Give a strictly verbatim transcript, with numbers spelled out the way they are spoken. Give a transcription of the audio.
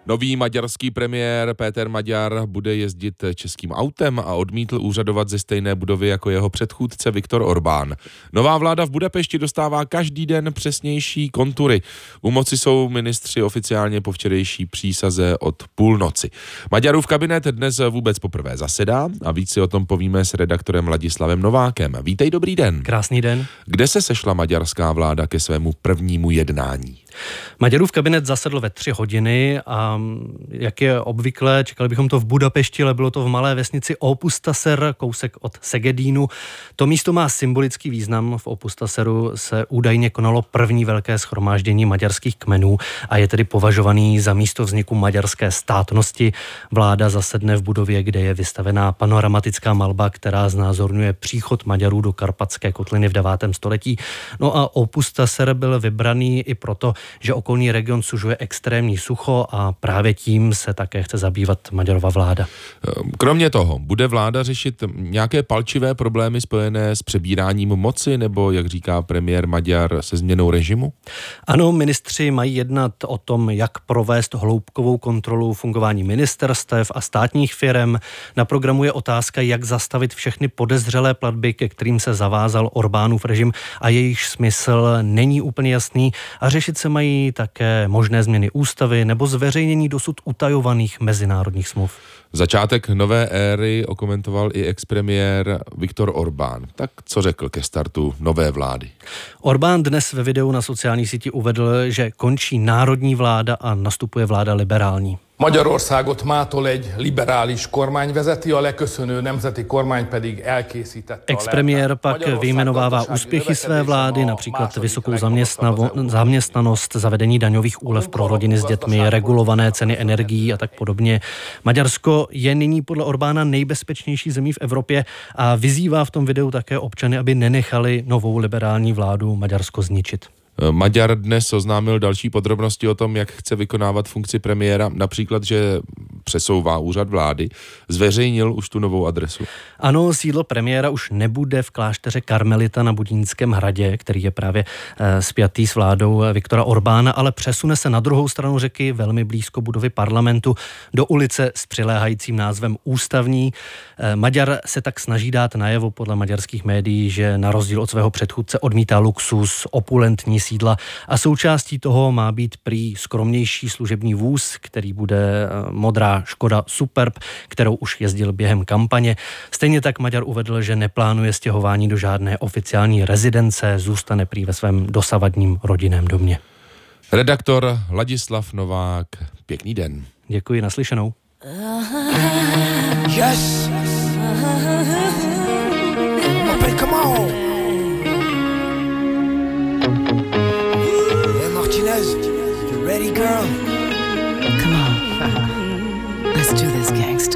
Nový maďarský premiér Péter Maďar bude jezdit českým autem a odmítl úřadovat ze stejné budovy jako jeho předchůdce Viktor Orbán. Nová vláda v Budapešti dostává každý den přesnější kontury. U moci jsou ministři oficiálně po včerejší přísaze od půlnoci. Maďarův kabinet dnes vůbec poprvé zasedá a víc si o tom povíme s redaktorem Ladislavem Novákem. Vítej, dobrý den. Krásný den. Kde se sešla maďarská vláda ke svému prvnímu jednání? Maďarův kabinet zasedl ve tři hodiny a jak je obvykle, čekali bychom to v Budapešti, ale bylo to v malé vesnici Ópusztaszer, kousek od Szegedínu. To místo má symbolický význam. V Ópusztaseru se údajně konalo první velké shromáždění maďarských kmenů a je tedy považovaný za místo vzniku maďarské státnosti. Vláda zasedne v budově, kde je vystavená panoramatická malba, která znázorňuje příchod Maďarů do Karpatské kotliny v devátém století. No a Ópusztaser byl vybraný i proto, že okolní region sužuje extrémní sucho a právě tím se také chce zabývat Maďarova vláda. Kromě toho, bude vláda řešit nějaké palčivé problémy spojené s přebíráním moci nebo, jak říká premiér Maďar, se změnou režimu? Ano, ministři mají jednat o tom, jak provést hloubkovou kontrolu fungování ministerstev a státních firem. Na programu je otázka, jak zastavit všechny podezřelé platby, ke kterým se zavázal Orbánův režim a jejich smysl není úplně jasný, a řešit se mají také možné změny ústavy nebo zveřejnění dosud utajovaných mezinárodních smluv. Začátek nové éry okomentoval i expremiér Viktor Orbán. Tak co řekl ke startu nové vlády? Orbán dnes ve videu na sociální síti uvedl, že končí národní vláda a nastupuje vláda liberální. Magyarországot mától egy liberális kormány vezeti, a leköszönő nemzeti kormány pedig elkészítette. Expremiér pak vyjmenovává úspěchy své vlády, například vysokou zaměstnanost, zavedení daňových úlev pro rodiny s dětmi, regulované ceny energií a tak podobně. Maďarsko je nyní podle Orbána nejbezpečnější zemí v Evropě a vyzývá v tom videu také občany, aby nenechali novou liberální vládu Maďarsko zničit. Maďar dnes oznámil další podrobnosti o tom, jak chce vykonávat funkci premiéra, například, že přesouvá úřad vlády. Zveřejnil už tu novou adresu. Ano, sídlo premiéra už nebude v klášteře Karmelita na Budínském hradě, který je právě e, spjatý s vládou Viktora Orbána, ale přesune se na druhou stranu řeky, velmi blízko budovy parlamentu, do ulice s přiléhajícím názvem Ústavní. E, Maďar se tak snaží dát najevo podle maďarských médií, že na rozdíl od svého předchůdce odmítá luxus, opulentní sídla a součástí toho má být prý skromnější služební vůz, který bude modrá Škoda Superb, kterou už jezdil během kampaně. Stejně tak Maďar uvedl, že neplánuje stěhování do žádné oficiální rezidence, zůstane prý ve svém dosavadním rodinném domě. Redaktor Ladislav Novák, pěkný den. Děkuji, naslyšenou. Yes! Open, come on! Hey Martinez, you ready, girl? Come on. Let's do this, gangsta.